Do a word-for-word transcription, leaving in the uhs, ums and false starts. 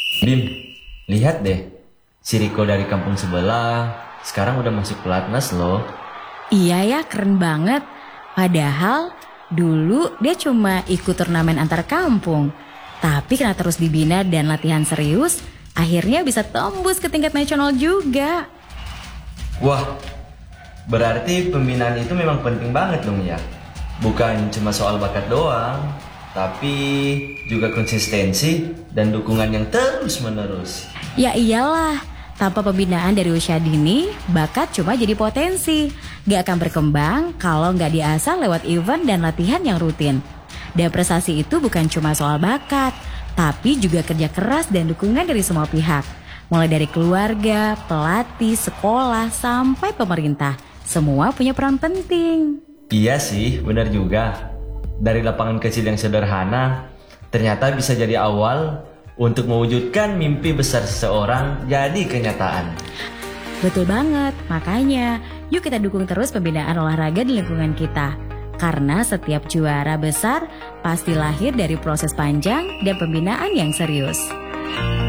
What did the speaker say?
Bim, lihat deh. Si Riko dari kampung sebelah sekarang udah masuk pelatnas loh. Iya ya, keren banget. Padahal dulu dia cuma ikut turnamen antar kampung. Tapi karena terus dibina dan latihan serius, akhirnya bisa tembus ke tingkat nasional juga. Wah, berarti pembinaan itu memang penting banget dong ya. Bukan cuma soal bakat doang, tapi juga konsistensi dan dukungan yang terus menerus. Ya iyalah, tanpa pembinaan dari usia dini, bakat cuma jadi potensi. Gak akan berkembang kalau gak diasah lewat event dan latihan yang rutin. Dan prestasi itu bukan cuma soal bakat, tapi juga kerja keras dan dukungan dari semua pihak. Mulai dari keluarga, pelatih, sekolah, sampai pemerintah. Semua punya peran penting. Iya sih, benar juga. Dari lapangan kecil yang sederhana, ternyata bisa jadi awal untuk mewujudkan mimpi besar seseorang jadi kenyataan. Betul banget, makanya yuk kita dukung terus pembinaan olahraga di lingkungan kita. Karena setiap juara besar pasti lahir dari proses panjang dan pembinaan yang serius.